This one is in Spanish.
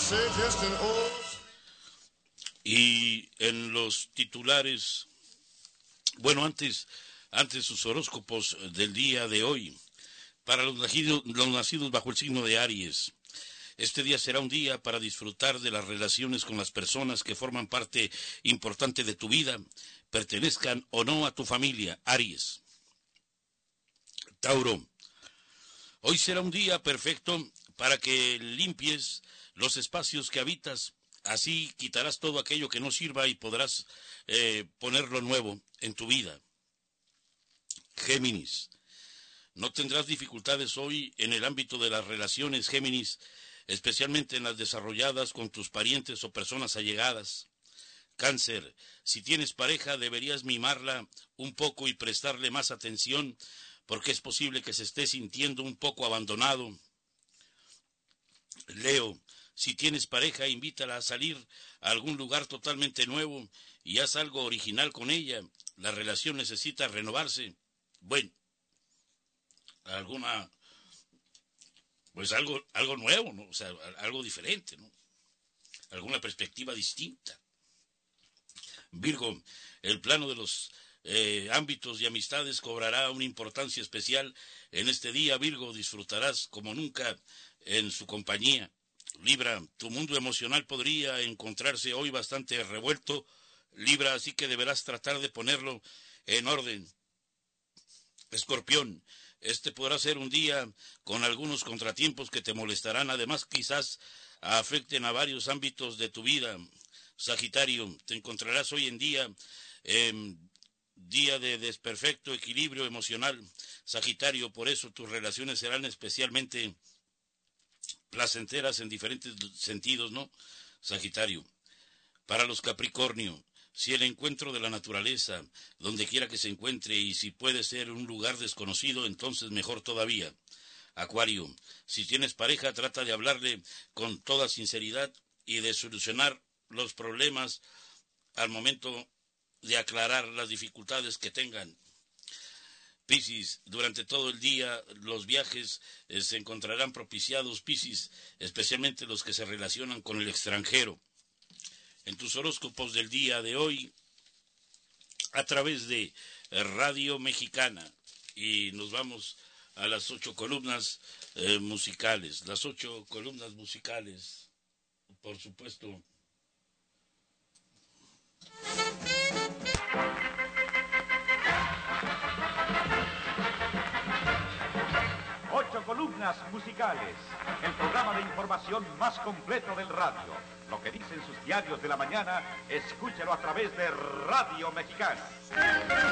Y en los titulares, bueno, antes sus horóscopos del día de hoy, para los nacidos bajo el signo de Aries. Este día será un día para disfrutar de las relaciones con las personas que forman parte importante de tu vida, pertenezcan o no a tu familia, Aries. Tauro, hoy será un día perfecto para que limpies los espacios que habitas. Así quitarás todo aquello que no sirva y podrás ponerlo nuevo en tu vida. Géminis, no tendrás dificultades hoy en el ámbito de las relaciones, Géminis, especialmente en las desarrolladas con tus parientes o personas allegadas. Cáncer, si tienes pareja deberías mimarla un poco y prestarle más atención porque es posible que se esté sintiendo un poco abandonado. Leo, si tienes pareja, invítala a salir a algún lugar totalmente nuevo y haz algo original con ella. La relación necesita renovarse. Bueno, algo nuevo, ¿no? O sea, algo diferente, ¿no? Alguna perspectiva distinta. Virgo, el plano de los ámbitos y amistades cobrará una importancia especial en este día. Virgo, disfrutarás como nunca en su compañía. Libra, tu mundo emocional podría encontrarse hoy bastante revuelto, Libra, así que deberás tratar de ponerlo en orden. Escorpión, este podrá ser un día con algunos contratiempos que te molestarán, además quizás afecten a varios ámbitos de tu vida. Sagitario, te encontrarás hoy en día de desperfecto equilibrio emocional. Sagitario, por eso tus relaciones serán especialmente placenteras en diferentes sentidos, ¿no? Sagitario. Para los Capricornio, si el encuentro de la naturaleza, donde quiera que se encuentre, y si puede ser un lugar desconocido, entonces mejor todavía. Acuario, si tienes pareja, trata de hablarle con toda sinceridad y de solucionar los problemas al momento de aclarar las dificultades que tengan. Piscis, durante todo el día los viajes se encontrarán propiciados, Piscis, especialmente los que se relacionan con el extranjero. En tus horóscopos del día de hoy, a través de Radio Mexicana, y nos vamos a las 8 columnas musicales. Las 8 columnas musicales, por supuesto. Columnas musicales, el programa de información más completo del radio. Lo que dicen sus diarios de la mañana, escúchelo a través de Radio Mexicana.